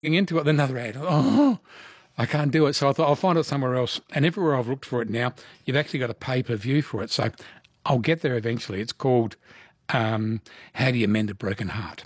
into it, another ad. Oh, I can't do it. So I thought I'll find it somewhere else. And everywhere I've looked for it now, you've actually got a pay-per-view for it. So I'll get there eventually. It's called How Do You Mend a Broken Heart?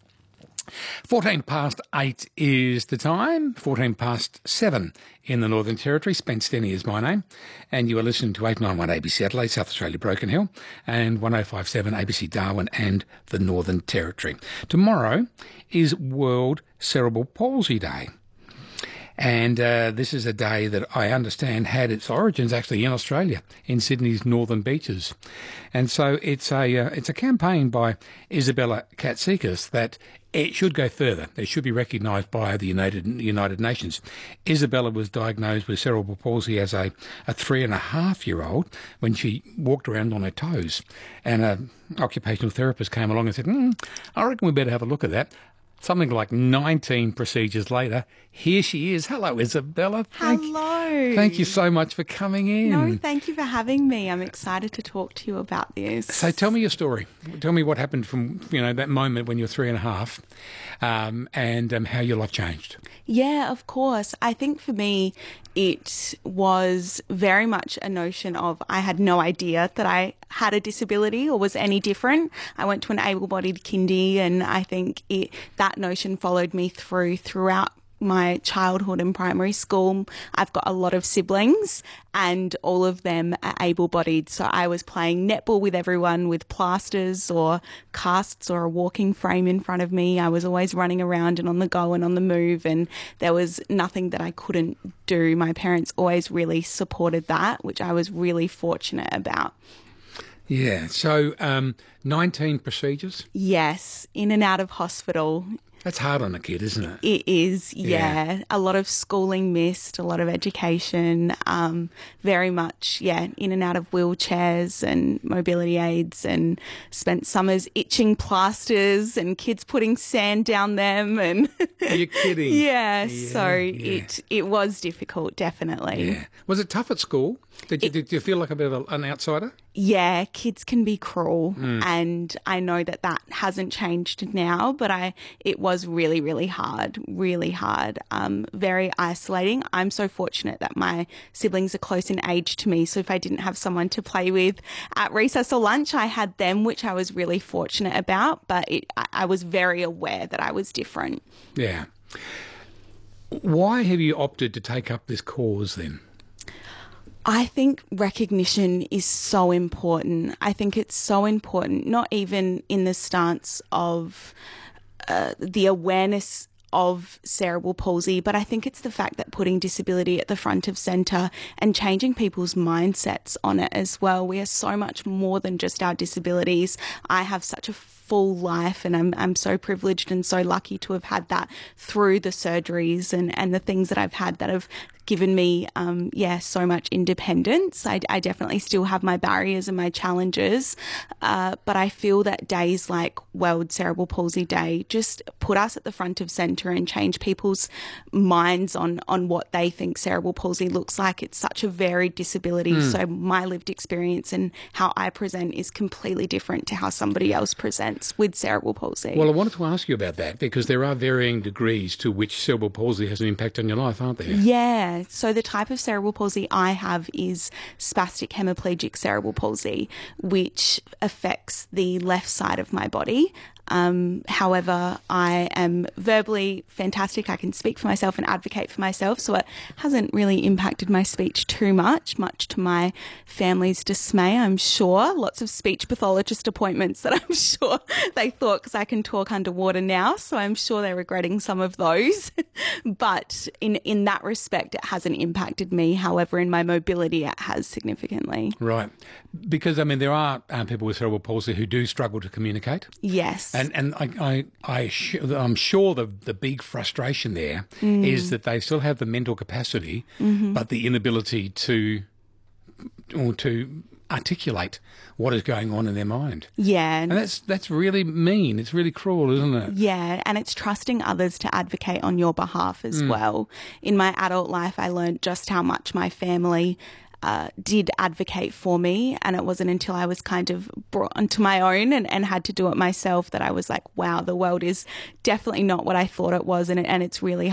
14 past 8 is the time, 14 past 7 in the Northern Territory. Spence Denny is my name, and you are listening to 891 ABC Adelaide, South Australia, Broken Hill, and 1057 ABC Darwin and the Northern Territory. Tomorrow is World Cerebral Palsy Day. And this is a day that I understand had its origins actually in Australia, in Sydney's northern beaches. And so it's a campaign by Isabella Katsikas that it should go further. It should be recognised by the United Nations. Isabella was diagnosed with cerebral palsy as a 3.5-year-old when she walked around on her toes. And an occupational therapist came along and said, I reckon we better have a look at that. Something like 19 procedures later, here she is. Hello, Isabella. Hello. Thank you so much for coming in. No, thank you for having me. I'm excited to talk to you about this. So tell me your story. Tell me what happened from that moment when you were 3.5, and how your life changed. Yeah, of course. I think for me, it was very much a notion of I had no idea that I had a disability or was any different. I went to an able-bodied kindy, and I think that notion followed me throughout my childhood and primary school. I've got a lot of siblings and all of them are able-bodied. So I was playing netball with everyone with plasters or casts or a walking frame in front of me. I was always running around and on the go and on the move, and there was nothing that I couldn't do. My parents always really supported that, which I was really fortunate about. Yeah. So 19 procedures? Yes, in and out of hospital. That's hard on a kid, isn't it? It is, yeah. A lot of schooling missed, a lot of education, very much, in and out of wheelchairs and mobility aids, and spent summers itching plasters and kids putting sand down them. And Are you kidding? It was difficult, definitely. Yeah. Was it tough at school? Did you feel like a bit of an outsider? Yeah, kids can be cruel, and I know that hasn't changed now, but it was really, really hard, very isolating. I'm so fortunate that my siblings are close in age to me, so if I didn't have someone to play with at recess or lunch, I had them, which I was really fortunate about, but I was very aware that I was different. Yeah. Why have you opted to take up this cause then? I think recognition is so important. I think it's so important, not even in the stance of the awareness of cerebral palsy, but I think it's the fact that putting disability at the front of centre and changing people's mindsets on it as well. We are so much more than just our disabilities. I have such a full life, and I'm so privileged and so lucky to have had that through the surgeries and the things that I've had that have given me, so much independence. I definitely still have my barriers and my challenges, but I feel that days like World Cerebral Palsy Day just put us at the front of centre and change people's minds on what they think cerebral palsy looks like. It's such a varied disability, so my lived experience and how I present is completely different to how somebody else presents with cerebral palsy. Well, I wanted to ask you about that because there are varying degrees to which cerebral palsy has an impact on your life, aren't there? Yeah. So the type of cerebral palsy I have is spastic hemiplegic cerebral palsy, which affects the left side of my body. However, I am verbally fantastic. I can speak for myself and advocate for myself, so it hasn't really impacted my speech too much to my family's dismay, I'm sure. Lots of speech pathologist appointments that I'm sure they thought, because I can talk underwater now, so I'm sure they're regretting some of those. But in that respect, it hasn't impacted me. However, in my mobility, it has significantly. Right. Because, there are people with cerebral palsy who do struggle to communicate. Yes. And I'm sure the big frustration there is that they still have the mental capacity, but the inability to articulate what is going on in their mind. Yeah. And that's really mean. It's really cruel, isn't it? Yeah, and it's trusting others to advocate on your behalf as well. In my adult life, I learned just how much my family did advocate for me. And it wasn't until I was kind of brought onto my own and had to do it myself that I was like, wow, the world is definitely not what I thought it was. And it's really